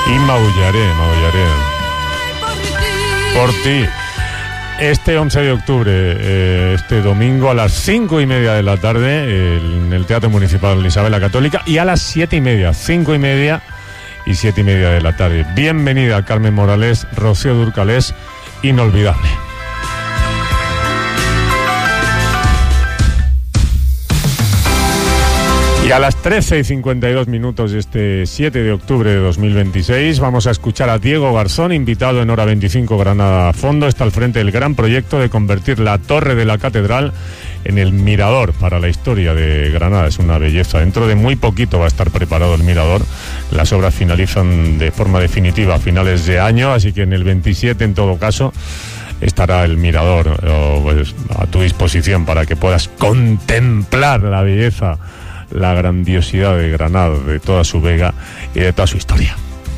Y maullaré por ti. Este 11 de octubre, este domingo a las 5:30 de la tarde, en el Teatro Municipal Isabel la Católica, y a las 7:30, 5:30 y 7:30 de la tarde. Bienvenida Carmen Morales, Rocío Dúrcal, inolvidable. Y a las 13:52 de este 7 de octubre de 2026 vamos a escuchar a Diego Garzón, invitado en Hora 25 Granada a Fondo. Está al frente del gran proyecto de convertir la torre de la catedral en el mirador para la historia de Granada. Es una belleza. Dentro de muy poquito va a estar preparado el mirador. Las obras finalizan de forma definitiva a finales de año, así que en el 27 en todo caso estará el mirador pues, a tu disposición para que puedas contemplar la belleza, la grandiosidad de Granada, de toda su vega y de toda su historia.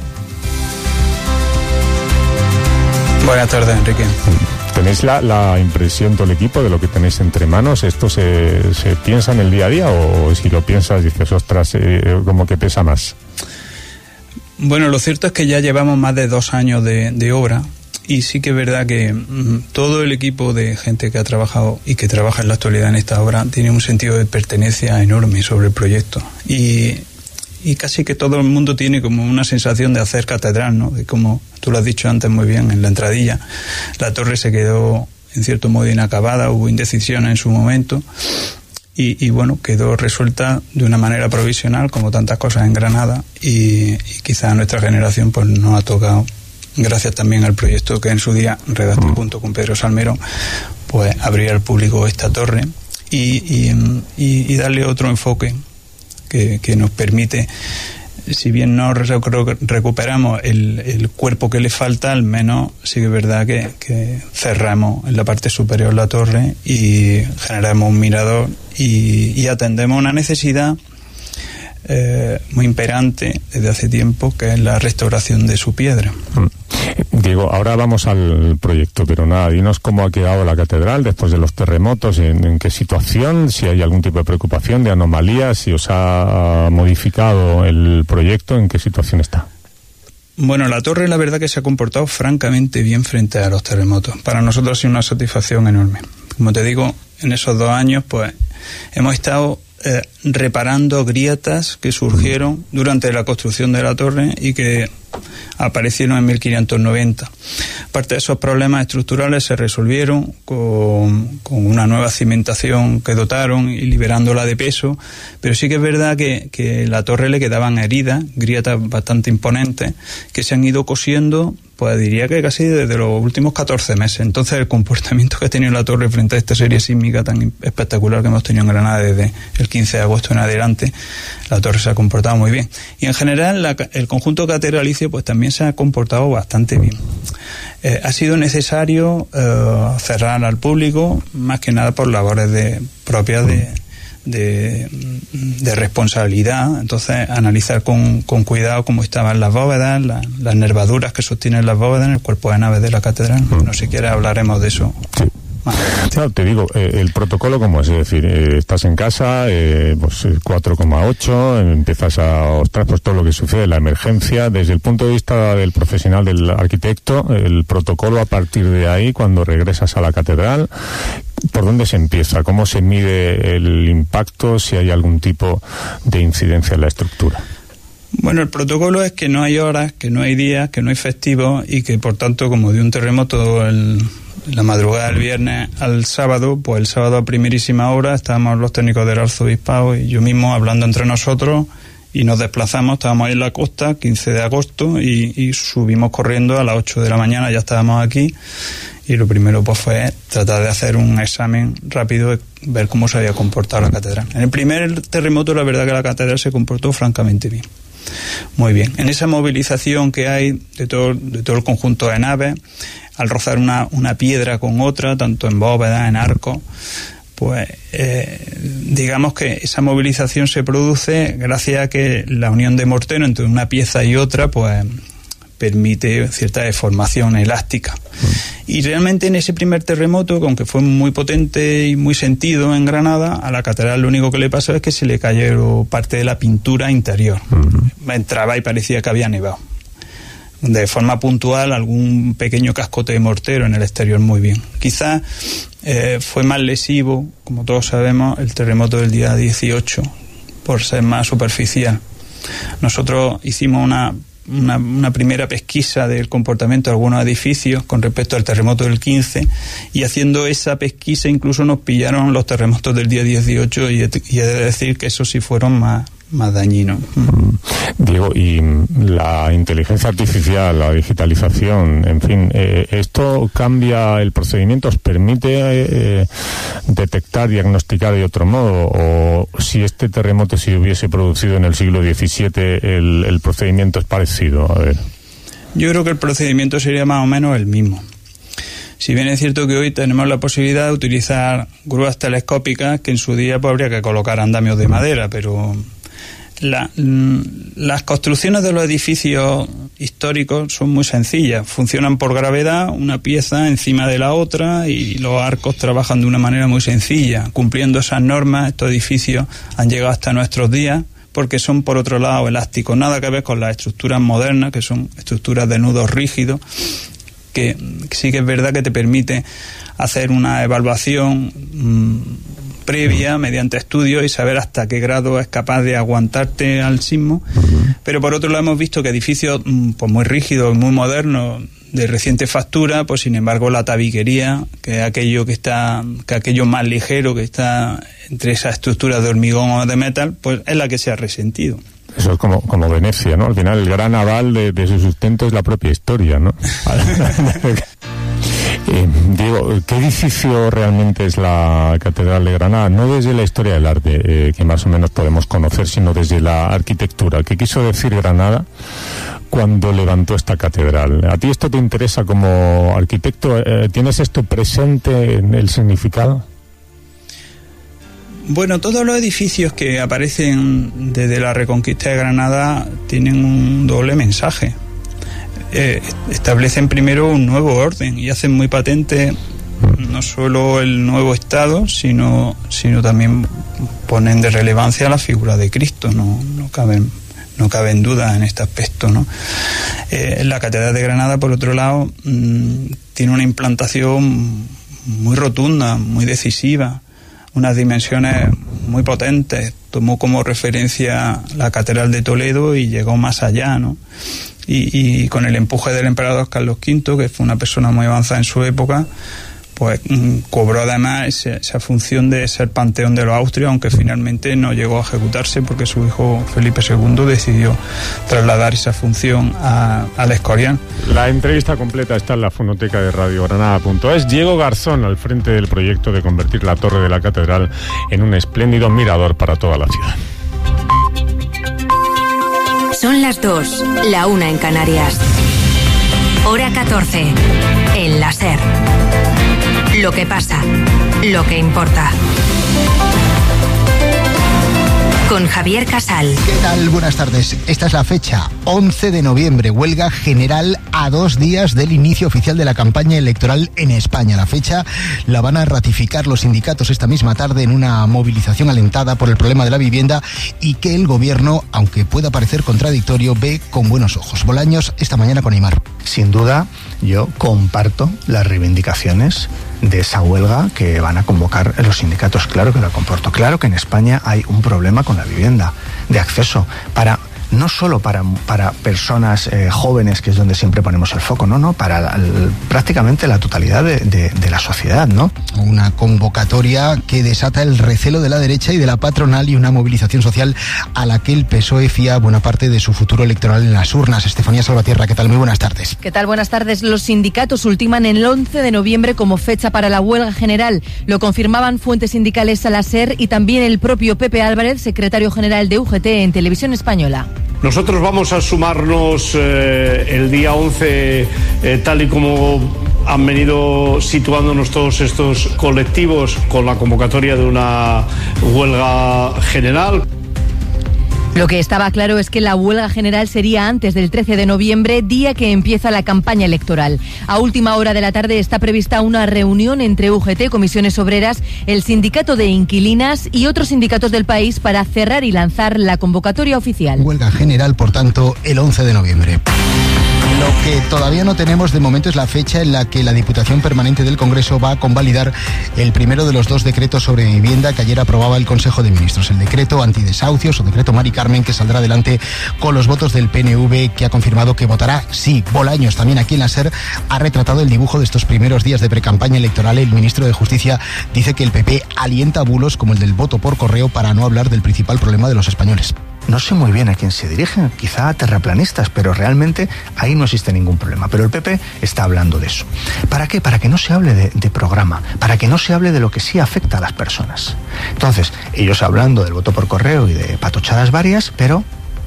Buenas tardes, Enrique. ¿Tenéis la impresión todo el equipo de lo que tenéis entre manos? ¿Esto se piensa en el día a día o si lo piensas dices, ostras, como que pesa más? Bueno, lo cierto es que ya llevamos más de 2 años de obra. Y sí que es verdad que todo el equipo de gente que ha trabajado y que trabaja en la actualidad en esta obra tiene un sentido de pertenencia enorme sobre el proyecto. Y casi que todo el mundo tiene como una sensación de hacer catedral, ¿no? De como tú lo has dicho antes muy bien en la entradilla, la torre se quedó en cierto modo inacabada, hubo indecisiones en su momento y bueno, quedó resuelta de una manera provisional como tantas cosas en Granada y quizá a nuestra generación pues nos ha tocado, gracias también al proyecto que en su día redacté junto con Pedro Salmerón, pues abrir al público esta torre y darle otro enfoque que nos permite, si bien no recuperamos el cuerpo que le falta, al menos sí que es verdad que cerramos en la parte superior la torre y generamos un mirador y atendemos una necesidad muy imperante desde hace tiempo, que es la restauración de su piedra. Diego, ahora vamos al proyecto, pero nada, dinos cómo ha quedado la catedral después de los terremotos, en qué situación, si hay algún tipo de preocupación, de anomalía, si os ha modificado el proyecto, en qué situación está. Bueno, la torre la verdad que se ha comportado francamente bien frente a los terremotos. Para nosotros ha sido una satisfacción enorme. Como te digo, en esos 2 años pues hemos estado reparando grietas que surgieron durante la construcción de la torre y que aparecieron en 1590. Parte de esos problemas estructurales se resolvieron con una nueva cimentación que dotaron y liberándola de peso, pero sí que es verdad que la torre le quedaban heridas, grietas bastante imponentes, que se han ido cosiendo, pues diría que casi desde los últimos 14 meses. Entonces el comportamiento que ha tenido la torre frente a esta serie sísmica tan espectacular que hemos tenido en Granada desde el 15 de agosto en adelante, la torre se ha comportado muy bien. Y en general el conjunto catedralicio pues también se ha comportado bastante bien. Ha sido necesario cerrar al público, más que nada por labores propias de responsabilidad. Entonces analizar con cuidado cómo estaban las bóvedas, las nervaduras que sostienen las bóvedas en el cuerpo de naves de la catedral. No sé si quieres hablaremos de eso. Sí. Claro, te digo, el protocolo cómo es, decir, estás en casa, pues 4,8, empiezas ostras, pues todo lo que sucede, la emergencia, desde el punto de vista del profesional, del arquitecto, el protocolo a partir de ahí, cuando regresas a la catedral, ¿por dónde se empieza? ¿Cómo se mide el impacto? Si hay algún tipo de incidencia en la estructura. Bueno, el protocolo es que no hay horas, que no hay días, que no hay festivos y que por tanto, como de un terremoto la madrugada del viernes al sábado, pues el sábado a primerísima hora estábamos los técnicos del arzobispado y yo mismo hablando entre nosotros y nos desplazamos, estábamos ahí en la costa, 15 de agosto y subimos corriendo a las 8 de la mañana, ya estábamos aquí y lo primero pues fue tratar de hacer un examen rápido, ver cómo se había comportado la catedral. En el primer terremoto la verdad que la catedral se comportó francamente bien. Muy bien. En esa movilización que hay de todo el conjunto de naves, al rozar una piedra con otra, tanto en bóveda, en arco, pues digamos que esa movilización se produce gracias a que la unión de mortero entre una pieza y otra, pues permite cierta deformación elástica. Y realmente en ese primer terremoto, que aunque fue muy potente y muy sentido en Granada, a la catedral lo único que le pasó es que se le cayó parte de la pintura interior. Entraba y parecía que había nevado. de forma puntual algún pequeño cascote de mortero en el exterior muy bien. Quizás fue más lesivo, como todos sabemos, el terremoto del día 18, por ser más superficial. Nosotros hicimos una primera pesquisa del comportamiento de algunos edificios con respecto al terremoto del 15, y haciendo esa pesquisa incluso nos pillaron los terremotos del día 18 y he de decir que esos sí fueron más dañinos. Diego, y la inteligencia artificial, la digitalización, en fin, ¿esto cambia el procedimiento? ¿Os permite detectar, diagnosticar de otro modo? ¿O si este terremoto se hubiese producido en el siglo XVII, el procedimiento es parecido? A ver. Yo creo que el procedimiento sería más o menos el mismo. Si bien es cierto que hoy tenemos la posibilidad de utilizar grúas telescópicas, que en su día pues habría que colocar andamios de madera, pero las construcciones de los edificios históricos son muy sencillas. Funcionan por gravedad, una pieza encima de la otra, y los arcos trabajan de una manera muy sencilla. Cumpliendo esas normas, estos edificios han llegado hasta nuestros días porque son, por otro lado, elásticos. Nada que ver con las estructuras modernas, que son estructuras de nudos rígidos, que sí que es verdad que te permite hacer una evaluación previa mediante estudios y saber hasta qué grado es capaz de aguantarte al sismo. Pero por otro lado hemos visto que edificios pues muy rígidos, muy modernos, de reciente factura, pues sin embargo la tabiquería, que es aquello más ligero que está entre esas estructuras de hormigón o de metal, pues es la que se ha resentido. Eso es como Venecia, ¿no? Al final el gran aval de su sustento es la propia historia, ¿no? Diego, ¿qué edificio realmente es la Catedral de Granada? No desde la historia del arte, que más o menos podemos conocer, sino desde la arquitectura. ¿Qué quiso decir Granada cuando levantó esta catedral? ¿A ti esto te interesa como arquitecto? ¿Tienes esto presente en el significado? Bueno, todos los edificios que aparecen desde la Reconquista de Granada tienen un doble mensaje. Establecen primero un nuevo orden y hacen muy patente no solo el nuevo Estado, sino también ponen de relevancia la figura de Cristo. No caben dudas en este aspecto, ¿no? La Catedral de Granada, por otro lado, tiene una implantación muy rotunda, muy decisiva, unas dimensiones muy potentes. Tomó como referencia la Catedral de Toledo y llegó más allá, ¿no? Y con el empuje del emperador Carlos V, que fue una persona muy avanzada en su época, pues cobró además esa función de ser panteón de los austrios, aunque finalmente no llegó a ejecutarse porque su hijo Felipe II decidió trasladar esa función al Escorial. La entrevista completa está en la fonoteca de radiogranada.es. Diego Garzón, al frente del proyecto de convertir la torre de la catedral en un espléndido mirador para toda la ciudad. Son las 2, la 1 en Canarias. Hora 14, en la SER. Lo que pasa, lo que importa. Con Javier Casal. ¿Qué tal? Buenas tardes. Esta es la fecha, 11 de noviembre, huelga general a 2 días del inicio oficial de la campaña electoral en España. La fecha la van a ratificar los sindicatos esta misma tarde en una movilización alentada por el problema de la vivienda y que el gobierno, aunque pueda parecer contradictorio, ve con buenos ojos. Bolaños, esta mañana con Aimar. Sin duda, yo comparto las reivindicaciones de esa huelga que van a convocar los sindicatos. Claro que lo comporto. Claro que en España hay un problema con la vivienda, de acceso, no solo para personas jóvenes, que es donde siempre ponemos el foco, no, para prácticamente la totalidad de la sociedad, ¿no? Una convocatoria que desata el recelo de la derecha y de la patronal y una movilización social a la que el PSOE fía buena parte de su futuro electoral en las urnas. Estefanía Salvatierra, ¿qué tal? Muy buenas tardes. ¿Qué tal? Buenas tardes. Los sindicatos ultiman el 11 de noviembre como fecha para la huelga general. Lo confirmaban fuentes sindicales a la SER y también el propio Pepe Álvarez, secretario general de UGT en Televisión Española. Nosotros vamos a sumarnos el día 11, tal y como han venido situándonos todos estos colectivos, con la convocatoria de una huelga general. Lo que estaba claro es que la huelga general sería antes del 13 de noviembre, día que empieza la campaña electoral. A última hora de la tarde está prevista una reunión entre UGT, Comisiones Obreras, el Sindicato de Inquilinas y otros sindicatos del país para cerrar y lanzar la convocatoria oficial. Huelga general, por tanto, el 11 de noviembre. Lo que todavía no tenemos de momento es la fecha en la que la Diputación Permanente del Congreso va a convalidar el primero de los 2 decretos sobre vivienda que ayer aprobaba el Consejo de Ministros. El decreto antidesahucios o decreto Mari Carmen, que saldrá adelante con los votos del PNV, que ha confirmado que votará sí. Bolaños, también aquí en la SER, ha retratado el dibujo de estos primeros días de precampaña electoral. El ministro de Justicia dice que el PP alienta bulos como el del voto por correo, para no hablar del principal problema de los españoles. No sé muy bien a quién se dirigen, quizá a terraplanistas, pero realmente ahí no existe ningún problema. Pero el PP está hablando de eso. ¿Para qué? Para que no se hable de programa, para que no se hable de lo que sí afecta a las personas. Entonces, ellos hablando del voto por correo y de patochadas varias, pero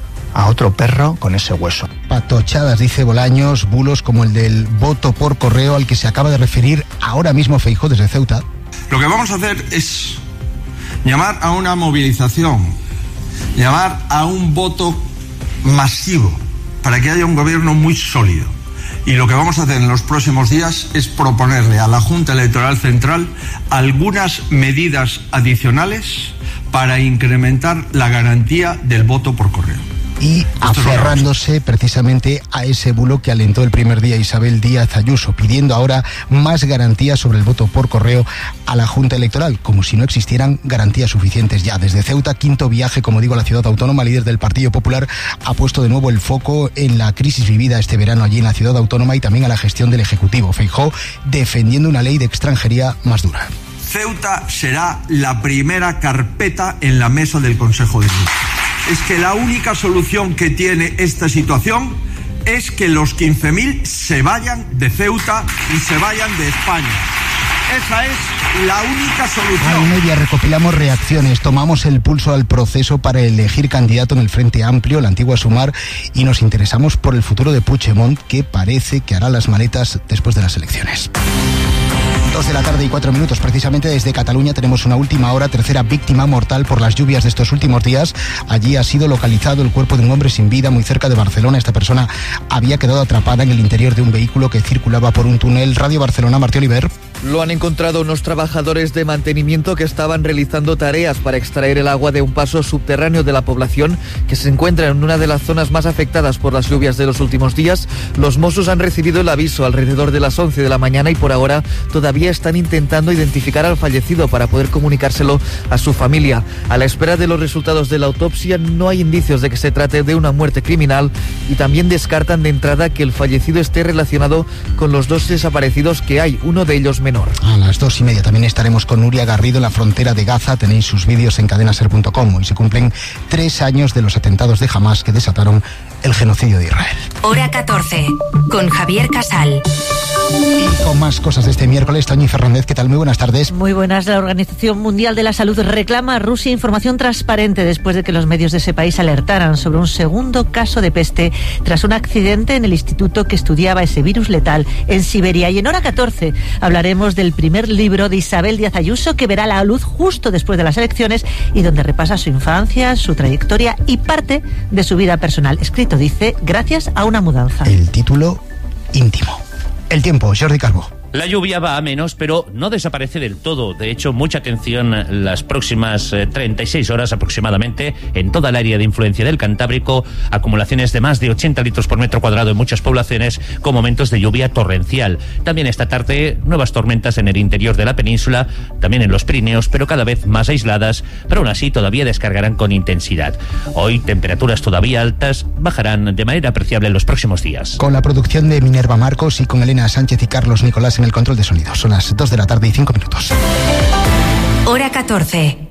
a otro perro con ese hueso. Patochadas, dice Bolaños, bulos como el del voto por correo al que se acaba de referir ahora mismo Feijóo desde Ceuta. Lo que vamos a hacer es llamar a una movilización, llamar a un voto masivo para que haya un gobierno muy sólido. Y lo que vamos a hacer en los próximos días es proponerle a la Junta Electoral Central algunas medidas adicionales para incrementar la garantía del voto por correo. Y aferrándose precisamente a ese bulo que alentó el primer día Isabel Díaz Ayuso, pidiendo ahora más garantías sobre el voto por correo a la Junta Electoral, como si no existieran garantías suficientes ya. Desde Ceuta, quinto viaje, como digo, a la ciudad autónoma, líder del Partido Popular ha puesto de nuevo el foco en la crisis vivida este verano allí en la ciudad autónoma y también a la gestión del Ejecutivo. Feijóo defendiendo una ley de extranjería más dura. Ceuta será la primera carpeta en la mesa del Consejo de Ministros. Es que la única solución que tiene esta situación es que los 15.000 se vayan de Ceuta y se vayan de España. Esa es la única solución. A media recopilamos reacciones, tomamos el pulso al proceso para elegir candidato en el Frente Amplio, la antigua Sumar, y nos interesamos por el futuro de Puigdemont, que parece que hará las maletas después de las elecciones. 2:04 p.m, precisamente desde Cataluña tenemos una última hora, tercera víctima mortal por las lluvias de estos últimos días. Allí ha sido localizado el cuerpo de un hombre sin vida muy cerca de Barcelona. Esta persona había quedado atrapada en el interior de un vehículo que circulaba por un túnel. Radio Barcelona, Martí Oliver. Lo han encontrado unos trabajadores de mantenimiento que estaban realizando tareas para extraer el agua de un paso subterráneo de la población que se encuentra en una de las zonas más afectadas por las lluvias de los últimos días. Los Mossos han recibido el aviso alrededor de las 11 de la mañana y por ahora todavía están intentando identificar al fallecido para poder comunicárselo a su familia. A la espera de los resultados de la autopsia no hay indicios de que se trate de una muerte criminal y también descartan de entrada que el fallecido esté relacionado con los 2 desaparecidos que hay, uno de ellos menor. A las 2:30 también estaremos con Nuria Garrido en la frontera de Gaza. Tenéis sus vídeos en cadenaser.com. Hoy se cumplen 3 años de los atentados de Hamás que desataron el genocidio de Israel. Hora 14, con Javier Casal. Y con más cosas de este miércoles, Toñi Fernández, ¿qué tal? Muy buenas tardes. Muy buenas. La Organización Mundial de la Salud reclama a Rusia información transparente después de que los medios de ese país alertaran sobre un segundo caso de peste tras un accidente en el instituto que estudiaba ese virus letal en Siberia. Y en Hora 14 hablaremos del primer libro de Isabel Díaz Ayuso, que verá la luz justo después de las elecciones y donde repasa su infancia, su trayectoria y parte de su vida personal. Escrito, dice, gracias a una mudanza. El título íntimo. El tiempo, Jordi Calvo. La lluvia va a menos, pero no desaparece del todo. De hecho, mucha atención las próximas 36 horas aproximadamente en toda el área de influencia del Cantábrico. Acumulaciones de más de 80 litros por metro cuadrado en muchas poblaciones con momentos de lluvia torrencial. También esta tarde nuevas tormentas en el interior de la península, también en los Pirineos, pero cada vez más aisladas, pero aún así todavía descargarán con intensidad. Hoy temperaturas todavía altas bajarán de manera apreciable en los próximos días. Con la producción de Minerva Marcos y con Elena Sánchez y Carlos Nicolás en el control de sonido. Son las 2:05 p.m. Hora 14.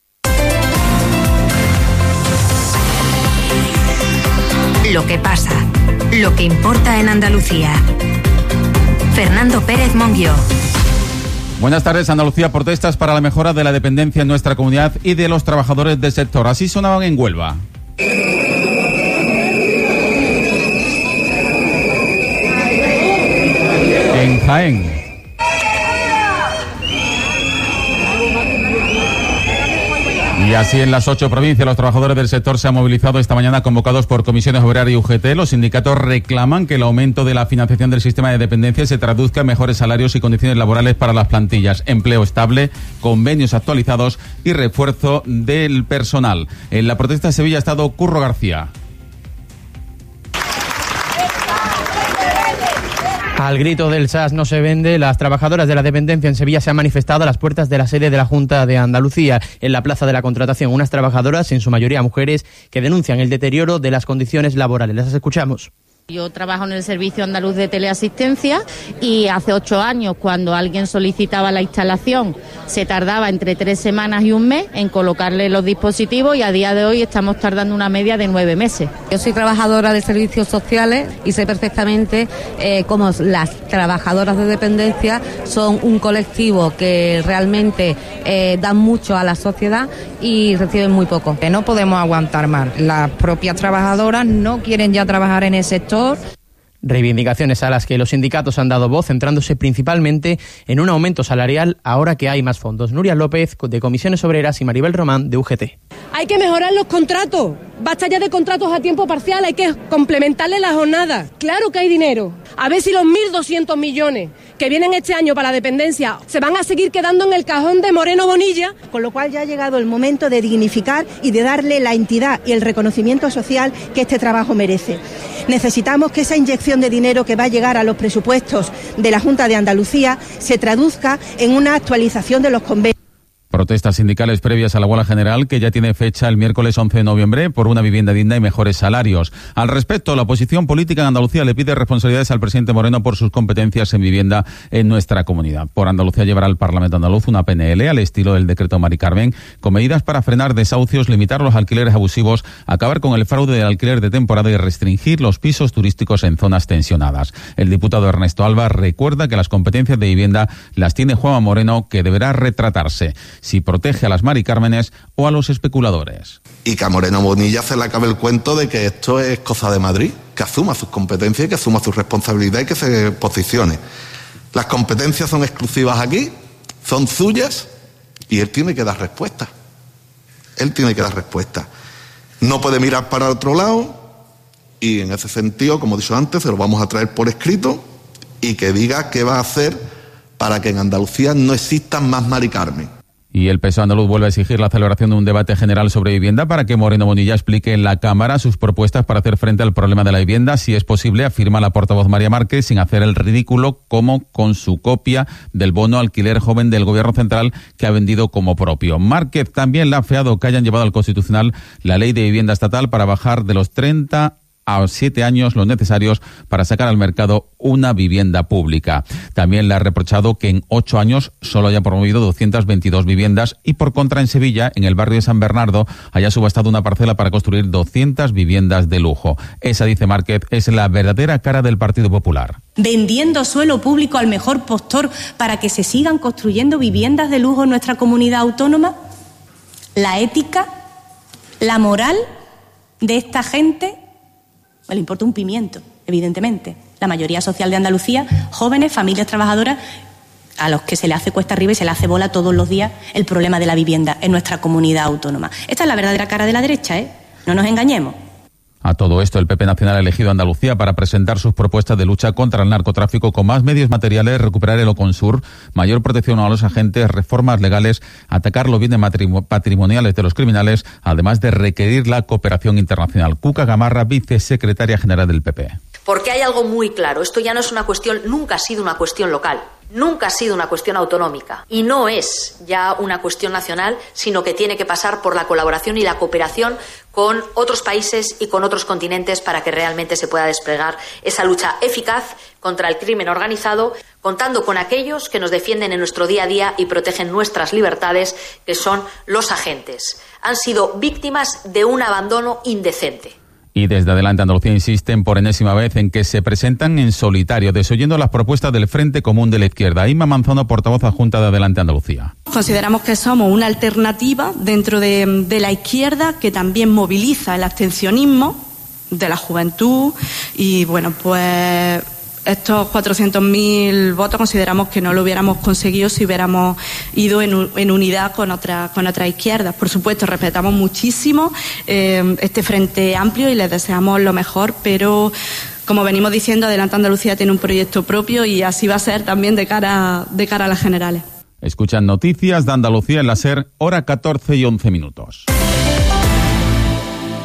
Lo que pasa, lo que importa en Andalucía. Fernando Pérez Monguió. Buenas tardes. Andalucía, protestas para la mejora de la dependencia en nuestra comunidad y de los trabajadores del sector. Así sonaban en Huelva. En Jaén. Y así en las 8 provincias los trabajadores del sector se han movilizado esta mañana convocados por Comisiones Obreras y UGT. Los sindicatos reclaman que el aumento de la financiación del sistema de dependencia se traduzca en mejores salarios y condiciones laborales para las plantillas, empleo estable, convenios actualizados y refuerzo del personal. En la protesta de Sevilla ha estado Curro García. Al grito del SAS no se vende, las trabajadoras de la dependencia en Sevilla se han manifestado a las puertas de la sede de la Junta de Andalucía, en la Plaza de la Contratación. Unas trabajadoras, en su mayoría mujeres, que denuncian el deterioro de las condiciones laborales. Las escuchamos. Yo trabajo en el Servicio Andaluz de Teleasistencia y hace 8 años, cuando alguien solicitaba la instalación, se tardaba entre 3 semanas y un mes en colocarle los dispositivos, y a día de hoy estamos tardando una media de 9 meses. Yo soy trabajadora de servicios sociales y sé perfectamente cómo las trabajadoras de dependencia son un colectivo que realmente dan mucho a la sociedad y reciben muy poco. Que no podemos aguantar más. Las propias trabajadoras no quieren ya trabajar en el sector. Reivindicaciones a las que los sindicatos han dado voz, centrándose principalmente en un aumento salarial ahora que hay más fondos. Nuria López, de Comisiones Obreras, y Maribel Román, de UGT. Hay que mejorar los contratos. Basta ya de contratos a tiempo parcial, hay que complementarle la jornada. Claro que hay dinero. A ver si los 1.200 millones que vienen este año para la dependencia se van a seguir quedando en el cajón de Moreno Bonilla. Con lo cual ya ha llegado el momento de dignificar y de darle la entidad y el reconocimiento social que este trabajo merece. Necesitamos que esa inyección de dinero que va a llegar a los presupuestos de la Junta de Andalucía se traduzca en una actualización de los convenios. Protestas sindicales previas a la huelga general, que ya tiene fecha el miércoles 11 de noviembre, por una vivienda digna y mejores salarios. Al respecto, la oposición política en Andalucía le pide responsabilidades al presidente Moreno por sus competencias en vivienda en nuestra comunidad. Por Andalucía llevará al Parlamento andaluz una PNL al estilo del decreto Mari Carmen, con medidas para frenar desahucios, limitar los alquileres abusivos, acabar con el fraude del alquiler de temporada y restringir los pisos turísticos en zonas tensionadas. El diputado Ernesto Alba recuerda que las competencias de vivienda las tiene Juanma Moreno, que deberá retratarse si protege a las Mari Cármenes o a los especuladores. Y que a Moreno Bonilla se le acabe el cuento de que esto es cosa de Madrid, que asuma sus competencias, que asuma su responsabilidad y que se posicione. Las competencias son exclusivas aquí, son suyas, y él tiene que dar respuesta. Él tiene que dar respuesta. No puede mirar para otro lado, y en ese sentido, como he dicho antes, se lo vamos a traer por escrito, y que diga qué va a hacer para que en Andalucía no existan más Mari Carmen. Y el PSOE andaluz vuelve a exigir la celebración de un debate general sobre vivienda para que Moreno Bonilla explique en la Cámara sus propuestas para hacer frente al problema de la vivienda. Si es posible, afirma la portavoz María Márquez, sin hacer el ridículo, como con su copia del bono alquiler joven del Gobierno central que ha vendido como propio. Márquez también le ha afeado que hayan llevado al Constitucional la ley de vivienda estatal para bajar de los 30 a 7 años los necesarios para sacar al mercado una vivienda pública. También le ha reprochado que en 8 años solo haya promovido 222 viviendas y, por contra, en Sevilla, en el barrio de San Bernardo, haya subastado una parcela para construir 200 viviendas de lujo. Esa, dice Márquez, es la verdadera cara del Partido Popular. Vendiendo suelo público al mejor postor para que se sigan construyendo viviendas de lujo en nuestra comunidad autónoma. La ética, la moral de esta gente le importa un pimiento, evidentemente. La mayoría social de Andalucía, jóvenes, familias trabajadoras, a los que se le hace cuesta arriba y se le hace bola todos los días el problema de la vivienda en nuestra comunidad autónoma. Esta es la verdadera cara de la derecha, ¿eh? No nos engañemos. A todo esto, el PP Nacional ha elegido a Andalucía para presentar sus propuestas de lucha contra el narcotráfico con más medios materiales, recuperar el Oconsur, mayor protección a los agentes, reformas legales, atacar los bienes patrimoniales de los criminales, además de requerir la cooperación internacional. Cuca Gamarra, vicesecretaria general del PP. Porque hay algo muy claro, esto ya no es una cuestión, nunca ha sido una cuestión local. Nunca ha sido una cuestión autonómica y no es ya una cuestión nacional, sino que tiene que pasar por la colaboración y la cooperación con otros países y con otros continentes para que realmente se pueda desplegar esa lucha eficaz contra el crimen organizado, contando con aquellos que nos defienden en nuestro día a día y protegen nuestras libertades, que son los agentes. Han sido víctimas de un abandono indecente. Y desde Adelante Andalucía insisten por enésima vez en que se presentan en solitario, desoyendo las propuestas del Frente Común de la Izquierda. Inma Manzano, portavoz adjunta de Adelante Andalucía. Consideramos que somos una alternativa dentro de la izquierda que también moviliza el abstencionismo de la juventud y, bueno, pues estos 400.000 votos consideramos que no lo hubiéramos conseguido si hubiéramos ido en unidad con otras izquierdas. Por supuesto, respetamos muchísimo este frente amplio y les deseamos lo mejor, pero como venimos diciendo, Adelante Andalucía tiene un proyecto propio y así va a ser también de cara a las generales. Escuchan noticias de Andalucía en la SER, hora 14 y 11 minutos.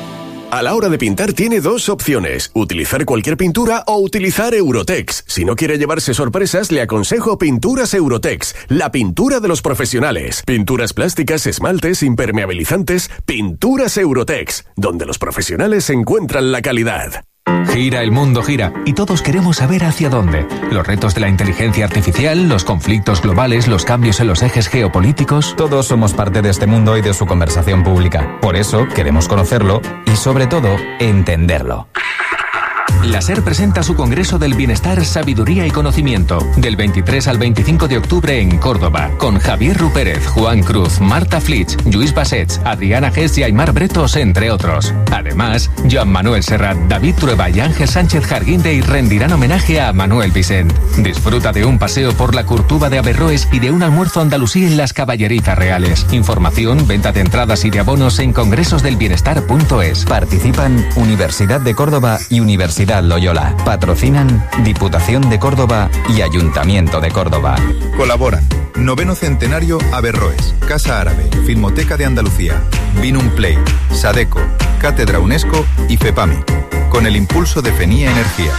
A la hora de pintar tiene dos opciones, utilizar cualquier pintura o utilizar Eurotex. Si no quiere llevarse sorpresas, le aconsejo Pinturas Eurotex, la pintura de los profesionales. Pinturas plásticas, esmaltes, impermeabilizantes, Pinturas Eurotex, donde los profesionales encuentran la calidad. Gira, el mundo gira, y todos queremos saber hacia dónde. Los retos de la inteligencia artificial, los conflictos globales, los cambios en los ejes geopolíticos. Todos somos parte de este mundo y de su conversación pública. Por eso queremos conocerlo y, sobre todo, entenderlo. La SER presenta su Congreso del Bienestar, Sabiduría y Conocimiento, del 23 al 25 de octubre en Córdoba, con Javier Rupérez, Juan Cruz, Marta Flitsch, Lluís Bassets, Adriana Gess y Aymar Bretos, entre otros. Además, Joan Manuel Serrat, David Trueba y Ángel Sánchez Jarguindey rendirán homenaje a Manuel Vicent. Disfruta de un paseo por la Curtuba de Averroes y de un almuerzo andalusí en las Caballerizas Reales. Información, venta de entradas y de abonos en congresosdelbienestar.es. Participan Universidad de Córdoba y Universidad Loyola. Patrocinan Diputación de Córdoba y Ayuntamiento de Córdoba. Colaboran 9º Centenario Averroes, Casa Árabe, Filmoteca de Andalucía, Vinum Play, Sadeco, Cátedra UNESCO y FEPAMI. Con el impulso de FENIA Energía.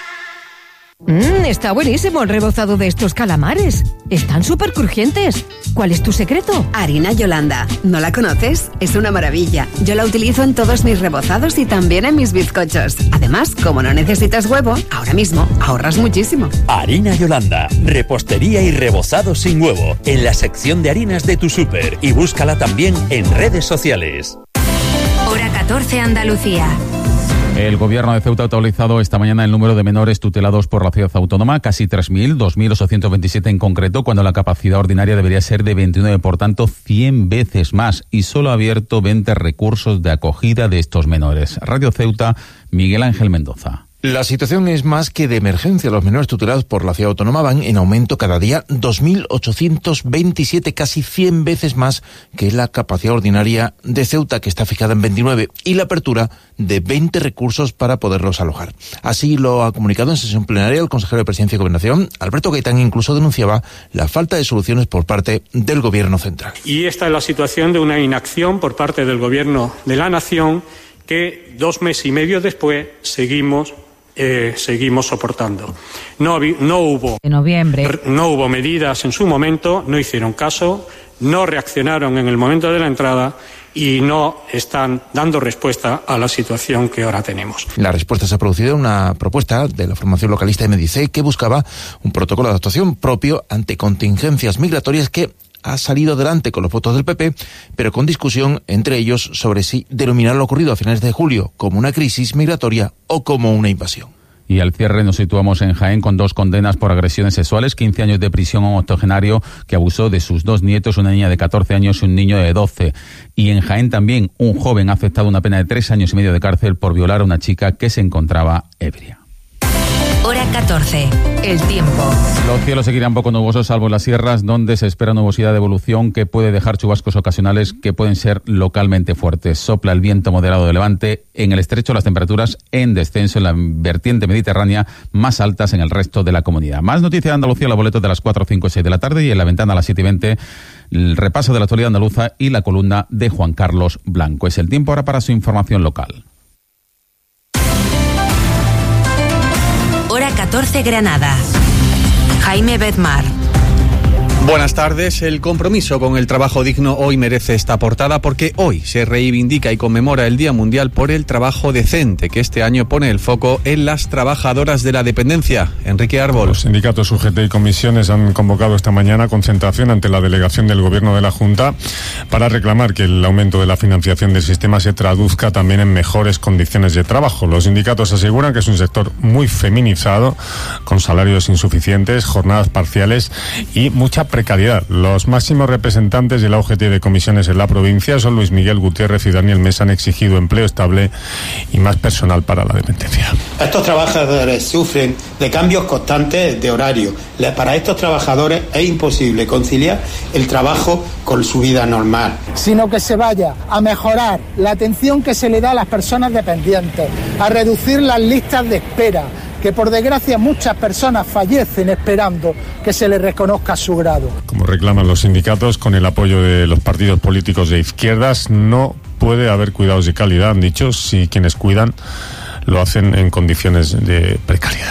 Está buenísimo el rebozado de estos calamares. Están súper crujientes. ¿Cuál es tu secreto? Harina Yolanda. ¿No la conoces? Es una maravilla. Yo la utilizo en todos mis rebozados y también en mis bizcochos. Además, como no necesitas huevo, ahora mismo ahorras muchísimo. Harina Yolanda. Repostería y rebozado sin huevo. En la sección de harinas de tu súper. Y búscala también en redes sociales. Hora 14 Andalucía. El Gobierno de Ceuta ha actualizado esta mañana el número de menores tutelados por la ciudad autónoma, casi 3.000, 2.827 en concreto, cuando la capacidad ordinaria debería ser de 29, por tanto 100 veces más, y solo ha abierto 20 recursos de acogida de estos menores. Radio Ceuta, Miguel Ángel Mendoza. La situación es más que de emergencia. Los menores tutelados por la ciudad autónoma van en aumento cada día, 2.827, casi 100 veces más que la capacidad ordinaria de Ceuta, que está fijada en 29, y la apertura de 20 recursos para poderlos alojar. Así lo ha comunicado en sesión plenaria el consejero de Presidencia y Gobernación, Alberto Gaitán. Incluso denunciaba la falta de soluciones por parte del Gobierno central. Y esta es la situación de una inacción por parte del Gobierno de la Nación que 2 meses y medio después seguimos soportando. No hubo en noviembre. No hubo medidas en su momento, no hicieron caso, no reaccionaron en el momento de la entrada y no están dando respuesta a la situación que ahora tenemos. La respuesta se ha producido en una propuesta de la formación localista de Medice que buscaba un protocolo de actuación propio ante contingencias migratorias que ha salido adelante con los votos del PP, pero con discusión entre ellos sobre si denominar lo ocurrido a finales de julio como una crisis migratoria o como una invasión. Y al cierre nos situamos en Jaén con 2 condenas por agresiones sexuales, 15 años de prisión a un octogenario que abusó de sus 2 nietos, una niña de 14 años y un niño de 12. Y en Jaén también un joven ha aceptado una pena de 3 años y medio de cárcel por violar a una chica que se encontraba ebria. Hora 14. El tiempo. Los cielos seguirán poco nubosos, salvo en las sierras, donde se espera nubosidad de evolución que puede dejar chubascos ocasionales que pueden ser localmente fuertes. Sopla el viento moderado de levante. En el estrecho las temperaturas en descenso en la vertiente mediterránea, más altas en el resto de la comunidad. Más noticias de Andalucía, la boleta de las 4, 5 y 6 de la tarde, y en la ventana a las 7 y 20, el repaso de la actualidad andaluza y la columna de Juan Carlos Blanco. Es el tiempo ahora para su información local. Hora 14 Granada. Jaime Bedmar. Buenas tardes. El compromiso con el trabajo digno hoy merece esta portada porque hoy se reivindica y conmemora el Día Mundial por el Trabajo Decente, que este año pone el foco en las trabajadoras de la dependencia. Enrique Árbol. Los sindicatos UGT y comisiones han convocado esta mañana concentración ante la delegación del Gobierno de la Junta para reclamar que el aumento de la financiación del sistema se traduzca también en mejores condiciones de trabajo. Los sindicatos aseguran que es un sector muy feminizado, con salarios insuficientes, jornadas parciales y mucha precariedad. Los máximos representantes de la UGT de comisiones en la provincia son Luis Miguel Gutiérrez y Daniel Mesa. Han exigido empleo estable y más personal para la dependencia. Estos trabajadores sufren de cambios constantes de horario. Para estos trabajadores es imposible conciliar el trabajo con su vida normal. Sino que se vaya a mejorar la atención que se le da a las personas dependientes, a reducir las listas de espera, que por desgracia muchas personas fallecen esperando que se les reconozca su grado. Como reclaman los sindicatos, con el apoyo de los partidos políticos de izquierdas, no puede haber cuidados de calidad, han dicho, si quienes cuidan lo hacen en condiciones de precariedad.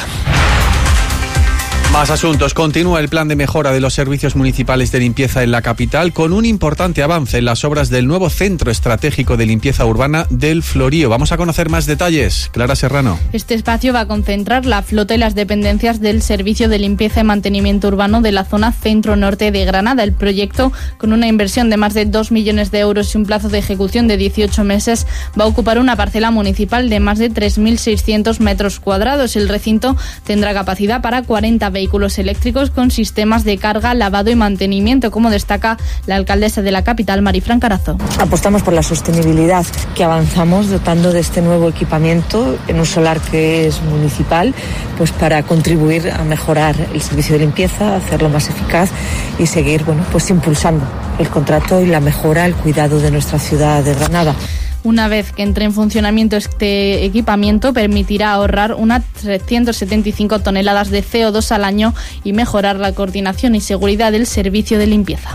Más asuntos. Continúa el plan de mejora de los servicios municipales de limpieza en la capital con un importante avance en las obras del nuevo Centro Estratégico de Limpieza Urbana del Florío. Vamos a conocer más detalles. Clara Serrano. Este espacio va a concentrar la flota y las dependencias del Servicio de Limpieza y Mantenimiento Urbano de la zona centro-norte de Granada. El proyecto, con una inversión de más de 2 millones de euros y un plazo de ejecución de 18 meses, va a ocupar una parcela municipal de más de 3.600 metros cuadrados. El recinto tendrá capacidad para 40 vehículos eléctricos con sistemas de carga, lavado y mantenimiento, como destaca la alcaldesa de la capital, Marifran Carazo. Apostamos por la sostenibilidad, que avanzamos dotando de este nuevo equipamiento en un solar que es municipal, pues para contribuir a mejorar el servicio de limpieza, hacerlo más eficaz y seguir, pues impulsando el contrato y la mejora, el cuidado de nuestra ciudad de Granada. Una vez que entre en funcionamiento este equipamiento, permitirá ahorrar unas 375 toneladas de CO2 al año y mejorar la coordinación y seguridad del servicio de limpieza.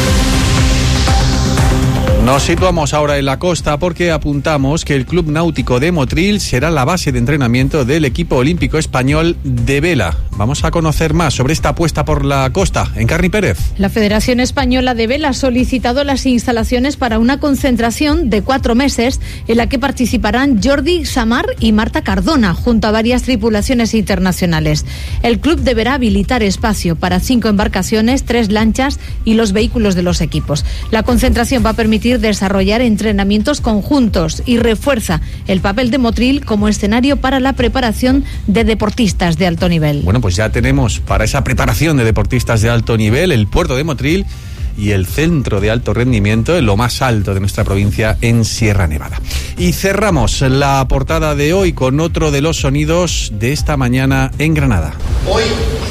Nos situamos ahora en la costa porque apuntamos que el Club Náutico de Motril será la base de entrenamiento del equipo olímpico español de vela. Vamos a conocer más sobre esta apuesta por la costa. Encarni Pérez. La Federación Española de Vela ha solicitado las instalaciones para una concentración de 4 meses en la que participarán Jordi Samar y Marta Cardona, junto a varias tripulaciones internacionales. El club deberá habilitar espacio para 5 embarcaciones, 3 lanchas y los vehículos de los equipos. La concentración va a permitir desarrollar entrenamientos conjuntos y refuerza el papel de Motril como escenario para la preparación de deportistas de alto nivel. Bueno, pues ya tenemos para esa preparación de deportistas de alto nivel el puerto de Motril y el centro de alto rendimiento en lo más alto de nuestra provincia, en Sierra Nevada. Y cerramos la portada de hoy con otro de los sonidos de esta mañana en Granada. Hoy,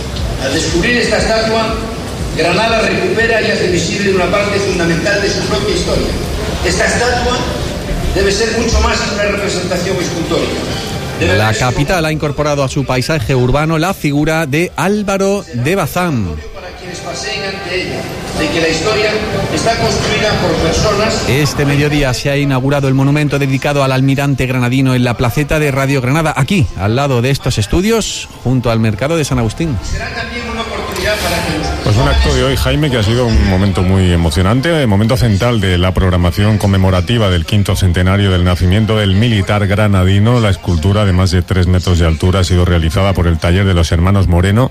al descubrir esta estatua, Granada recupera y hace visible una parte fundamental de su propia historia. Esta estatua debe ser mucho más que una representación escultórica. La capital ha incorporado a su paisaje urbano la figura de Álvaro de Bazán. Para quienes paseen ante ella, de que la historia está construida por personas. Este mediodía se ha inaugurado el monumento dedicado al almirante granadino en la placeta de Radio Granada, aquí, al lado de estos estudios, junto al mercado de San Agustín. Será también una oportunidad para que los... Pues un acto de hoy, Jaime, que ha sido un momento muy emocionante, el momento central de la programación conmemorativa del 5º centenario del nacimiento del militar granadino. La escultura de más de 3 metros de altura ha sido realizada por el taller de los hermanos Moreno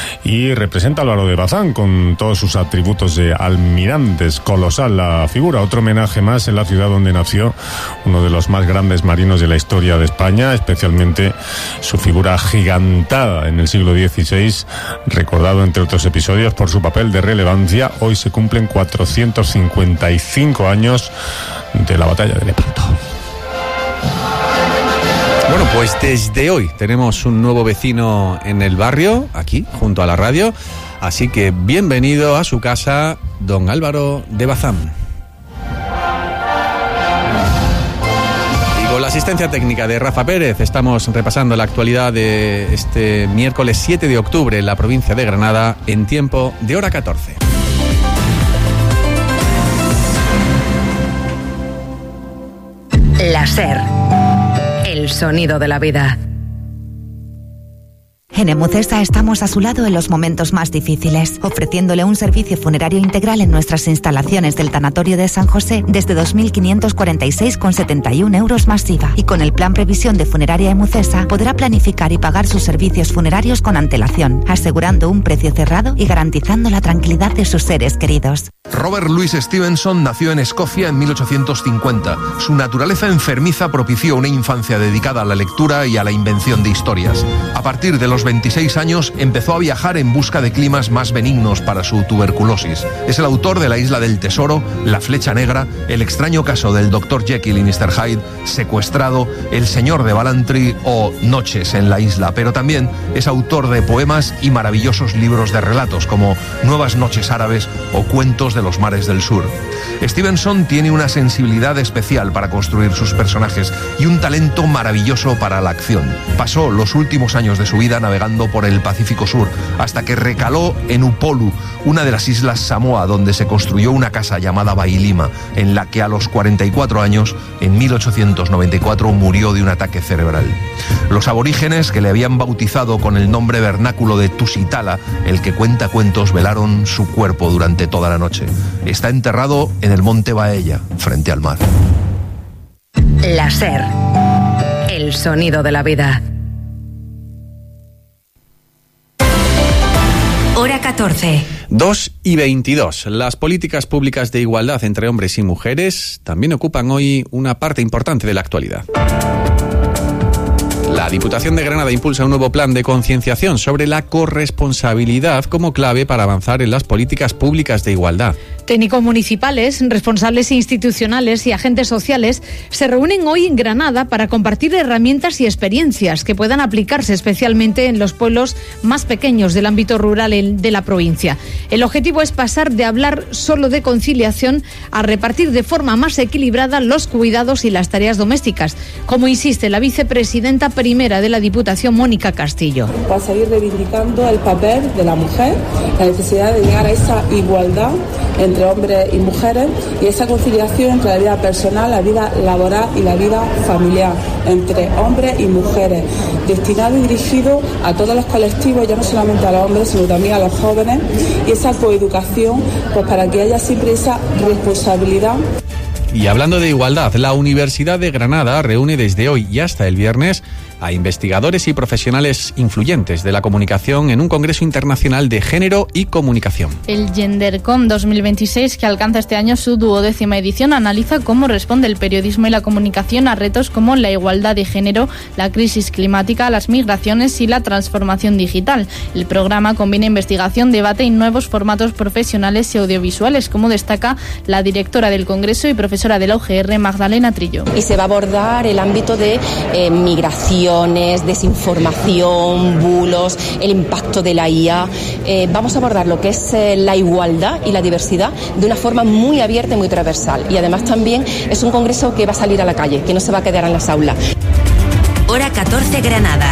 y representa a Álvaro de Bazán con todos sus atributos de almirantes. Colosal la figura, otro homenaje más en la ciudad donde nació uno de los más grandes marinos de la historia de España, especialmente su figura gigantada en el siglo XVI, recordado entre otros episodios por su papel de relevancia. Hoy se cumplen 455 años de la batalla de Lepanto. Bueno, pues desde hoy tenemos un nuevo vecino en el barrio, aquí, junto a la radio. Así que bienvenido a su casa, don Álvaro de Bazán. Y con la asistencia técnica de Rafa Pérez estamos repasando la actualidad de este miércoles 7 de octubre en la provincia de Granada en tiempo de hora 14. La SER, el sonido de la vida. En Emucesa estamos a su lado en los momentos más difíciles, ofreciéndole un servicio funerario integral en nuestras instalaciones del Tanatorio de San José desde 2.546,71 euros más IVA. Y con el plan Previsión de Funeraria Emucesa podrá planificar y pagar sus servicios funerarios con antelación, asegurando un precio cerrado y garantizando la tranquilidad de sus seres queridos. Robert Louis Stevenson nació en Escocia en 1850. Su naturaleza enfermiza propició una infancia dedicada a la lectura y a la invención de historias. A partir de los 26 años empezó a viajar en busca de climas más benignos para su tuberculosis. Es el autor de La Isla del Tesoro, La Flecha Negra, El extraño caso del Dr. Jekyll y Mr. Hyde, Secuestrado, El Señor de Balantry o Noches en la Isla, pero también es autor de poemas y maravillosos libros de relatos como Nuevas Noches Árabes o Cuentos de los mares del sur. Stevenson tiene una sensibilidad especial para construir sus personajes y un talento maravilloso para la acción. Pasó los últimos años de su vida navegando por el Pacífico Sur, hasta que recaló en Upolu, una de las islas Samoa, donde se construyó una casa llamada Bailima, en la que a los 44 años, en 1894, murió de un ataque cerebral. Los aborígenes, que le habían bautizado con el nombre vernáculo de Tusitala, el que cuenta cuentos, velaron su cuerpo durante toda la noche. Está enterrado en el monte Baella, frente al mar. La SER, el sonido de la vida. Hora 14. 2:22. Las políticas públicas de igualdad entre hombres y mujeres también ocupan hoy una parte importante de la actualidad. La Diputación de Granada impulsa un nuevo plan de concienciación sobre la corresponsabilidad como clave para avanzar en las políticas públicas de igualdad. Técnicos municipales, responsables institucionales y agentes sociales se reúnen hoy en Granada para compartir herramientas y experiencias que puedan aplicarse especialmente en los pueblos más pequeños del ámbito rural de la provincia. El objetivo es pasar de hablar solo de conciliación a repartir de forma más equilibrada los cuidados y las tareas domésticas, como insiste la vicepresidenta primera de la Diputación, Mónica Castillo. Para seguir reivindicando el papel de la mujer, la necesidad de llegar a esa igualdad entre hombres y mujeres y esa conciliación entre la vida personal, la vida laboral y la vida familiar entre hombres y mujeres, destinado y dirigido a todos los colectivos, ya no solamente a los hombres sino también a los jóvenes, y esa coeducación, pues para que haya siempre esa responsabilidad. Y hablando de igualdad, la Universidad de Granada reúne desde hoy y hasta el viernes a investigadores y profesionales influyentes de la comunicación en un congreso internacional de género y comunicación. El GenderCom 2026, que alcanza este año su 12ª edición, analiza cómo responde el periodismo y la comunicación a retos como la igualdad de género, la crisis climática, las migraciones y la transformación digital. El programa combina investigación, debate y nuevos formatos profesionales y audiovisuales, como destaca la directora del congreso y profesora de la UGR, Magdalena Trillo. Y se va a abordar el ámbito de migración, desinformación, bulos, el impacto de la IA. Vamos a abordar lo que es la igualdad y la diversidad de una forma muy abierta y muy transversal. Y además también es un congreso que va a salir a la calle, que no se va a quedar en las aulas. Hora 14, Granada.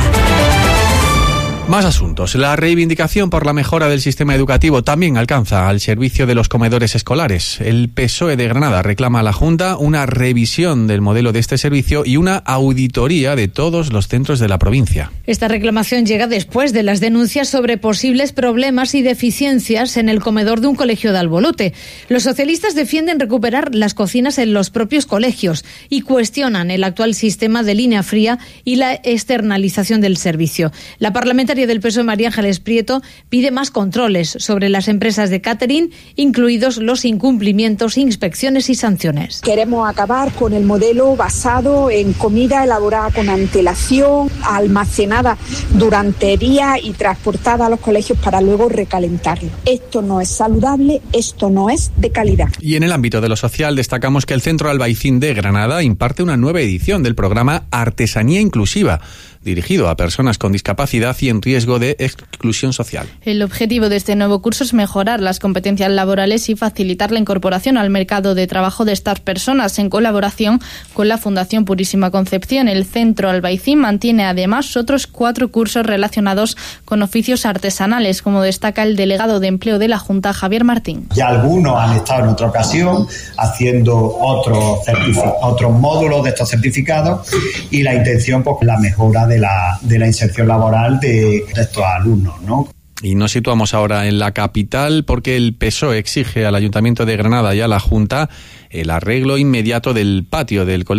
Más asuntos. La reivindicación por la mejora del sistema educativo también alcanza al servicio de los comedores escolares. El PSOE de Granada reclama a la Junta una revisión del modelo de este servicio y una auditoría de todos los centros de la provincia. Esta reclamación llega después de las denuncias sobre posibles problemas y deficiencias en el comedor de un colegio de Albolote. Los socialistas defienden recuperar las cocinas en los propios colegios y cuestionan el actual sistema de línea fría y la externalización del servicio. La parlamentaria del PSOE, María Ángeles Prieto, pide más controles sobre las empresas de catering, incluidos los incumplimientos, inspecciones y sanciones. Queremos acabar con el modelo basado en comida elaborada con antelación, almacenada durante días y transportada a los colegios para luego recalentarlo. Esto no es saludable, esto no es de calidad. Y en el ámbito de lo social destacamos que el Centro Albaicín de Granada imparte una nueva edición del programa Artesanía Inclusiva, dirigido a personas con discapacidad y en riesgo de exclusión social. El objetivo de este nuevo curso es mejorar las competencias laborales y facilitar la incorporación al mercado de trabajo de estas personas, en colaboración con la Fundación Purísima Concepción. El Centro Albaicín mantiene además otros 4 cursos relacionados con oficios artesanales, como destaca el delegado de Empleo de la Junta, Javier Martín. Ya algunos han estado en otra ocasión haciendo otros módulos de estos certificados, y la intención, pues, la mejora de la inserción laboral de estos alumnos, ¿no? Y nos situamos ahora en la capital porque el PSOE exige al Ayuntamiento de Granada y a la Junta el arreglo inmediato del patio del colegio